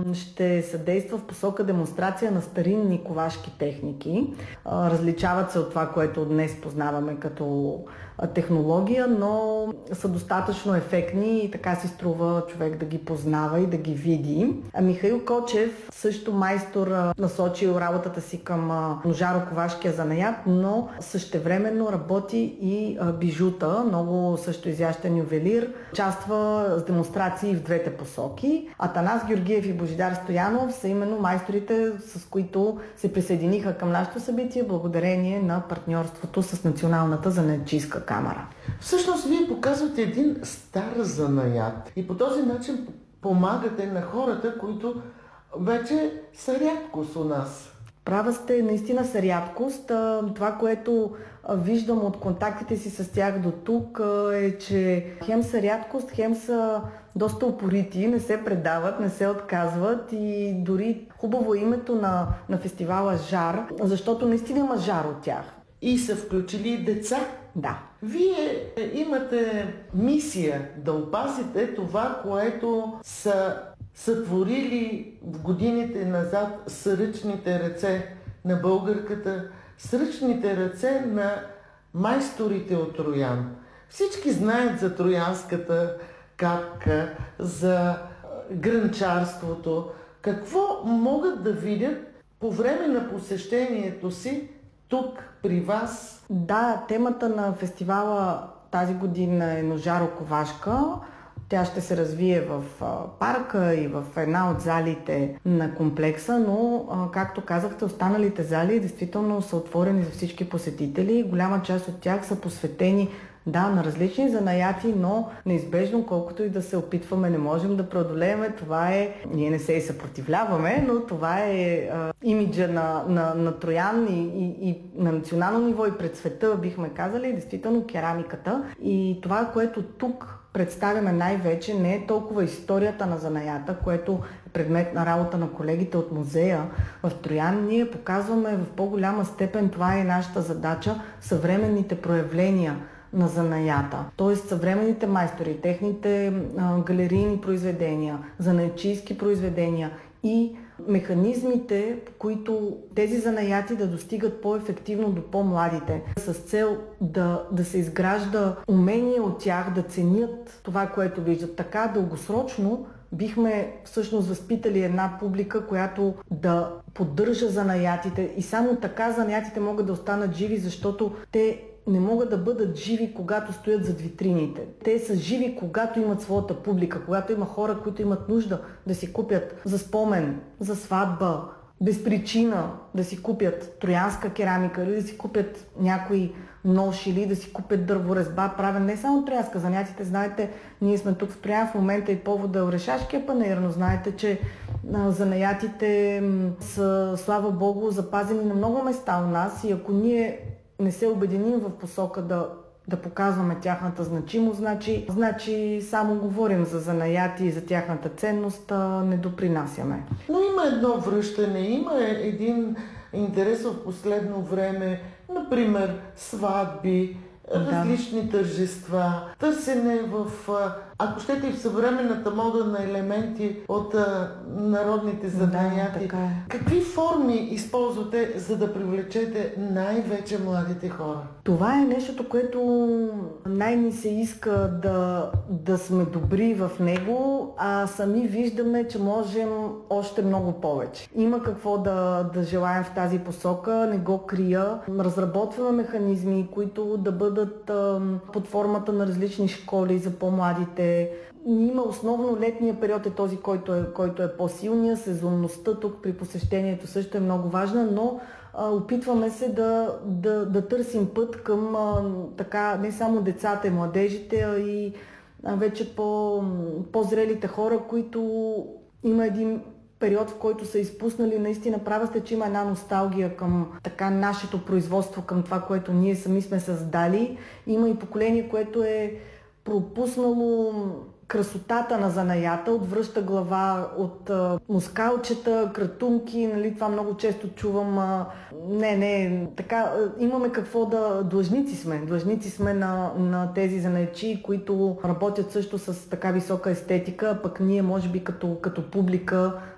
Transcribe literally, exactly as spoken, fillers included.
ще съдейства в посока демонстрация на старинни ковашки техники. Различават се от това, което днес познаваме като технология, но са достатъчно ефектни и така си струва човек да ги познава и да ги види. А Михаил Кочев, също майстор, насочил работата си към ножаро-ковашкия занаят, но същевременно работи и бижута, много също изящен ювелир. Участва с демонстрации в двете посоки. Атанас Георгиев и Божидар Стоянов са именно майсторите, с които се присъединиха към нашето събитие благодарение на партньорството с Националната занаятчийска камара. Всъщност вие показвате един стар занаят и по този начин помагате на хората, които вече са рядкост у нас. Права сте, наистина са рядкост. Това, което виждам от контактите си с тях до тук, е, че хем са рядкост, хем са доста упорити, не се предават, не се отказват и дори хубаво името на, на фестивала Жар, защото наистина има жар от тях. И са включили деца. Да. Вие имате мисия да опазите това, което са сътворили в годините назад с ръчните ръце на българката, с ръчните ръце на майсторите от Троян. Всички знаят за троянската капка, за грънчарството. Какво могат да видят по време на посещението си тук при вас? Да, темата на фестивала тази година е ножаро-ковашка. Тя ще се развие в парка и в една от залите на комплекса, но, както казахте, останалите зали действително са отворени за всички посетители. Голяма част от тях са посветени, да, на различни занаяти, но неизбежно, колкото и да се опитваме, не можем да преодолеем. Това е, ние не се и съпротивляваме, но това е а, имиджа на, на, на Троян и, и, и на национално ниво и пред света, бихме казали, действително керамиката. И това, което тук представяме най-вече, не е толкова историята на занаята, което е предмет на работа на колегите от музея в Троян. Ние показваме в по-голяма степен, това е нашата задача, съвременните проявления на занаята. Тоест съвременните майстори, техните а, галерийни произведения, занаятчийски произведения и механизмите, по които тези занаяти да достигат по-ефективно до по-младите, с цел да, да се изгражда умение от тях, да ценят това, което виждат. Така дългосрочно бихме всъщност възпитали една публика, която да поддържа занаятите и само така занаятите могат да останат живи, защото те не могат да бъдат живи, когато стоят зад витрините. Те са живи, когато имат своята публика, когато има хора, които имат нужда да си купят за спомен, за сватба, без причина да си купят троянска керамика или да си купят някой нож или да си купят дърворезба, правен не само троянска. Занятите, знаете, ние сме тук в Троян в момента и повода Орешашкия панаир, но знаете, че занаятите са, слава Богу, запазени на много места у нас и ако ние не се обединим в посока да, да показваме тяхната значимост, значи, значи само говорим за занаяти и за тяхната ценност, а не допринасяме. Но има едно връщане, има един интерес в последно време, например сватби, различни да. тържества, търсене в, ако щете и в съвременната мода на елементи от а, народните занаяти. Да, е. Какви форми използвате, за да привлечете най-вече младите хора? Това е нещото, което най-ни се иска да, да сме добри в него, а сами виждаме, че можем още много повече. Има какво да, да желаем в тази посока, не го крия. Разработваме механизми, които да бъдат а, под формата на различни школи за по-младите. Има основно летния период е този, който е, който е по-силния. Сезонността тук при посещението също е много важна, но а, опитваме се да, да, да търсим път към а, така не само децата и младежите, а и а, вече по, по-зрелите хора, които има един период, в който са изпуснали. Наистина права сте, че има една носталгия към така нашето производство, към това, което ние сами сме създали. Има и поколение, което е пропуснало красотата на занаята, отвръща глава от а, мускалчета, кратунки, нали, това много често чувам. А, не, не, така, а, имаме какво да... Длъжници сме. Длъжници сме на, на тези занаятчии, които работят също с така висока естетика, пък ние, може би, като, като публика